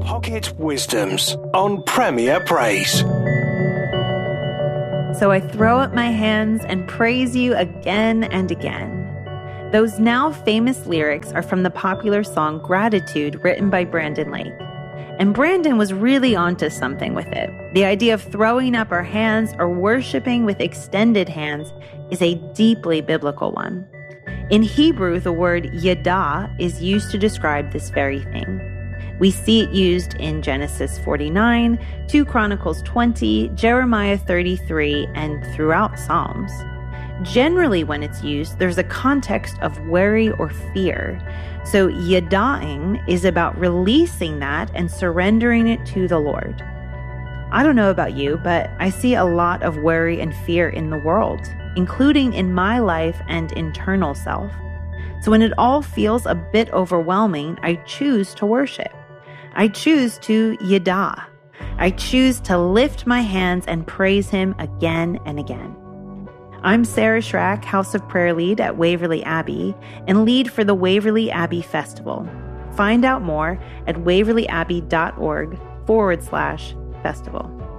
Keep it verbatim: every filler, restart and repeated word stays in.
Pocket Wisdoms on Premier Praise. So I throw up my hands and praise you again and again. Those now famous lyrics are from the popular song Gratitude, written by Brandon Lake. And Brandon was really onto something with it. The idea of throwing up our hands or worshiping with extended hands is a deeply biblical one. In Hebrew, the word yada is used to describe this very thing. We see it used in Genesis forty-nine, two Chronicles twenty, Jeremiah thirty-three, and throughout Psalms. Generally, when it's used, there's a context of worry or fear. So yadaing is about releasing that and surrendering it to the Lord. I don't know about you, but I see a lot of worry and fear in the world, including in my life and internal self. So when it all feels a bit overwhelming, I choose to worship. I choose to yada. I choose to lift my hands and praise him again and again. I'm Sarah Schrack, House of Prayer Lead at Waverly Abbey, and lead for the Waverly Abbey Festival. Find out more at waverlyabbey.org forward slash festival.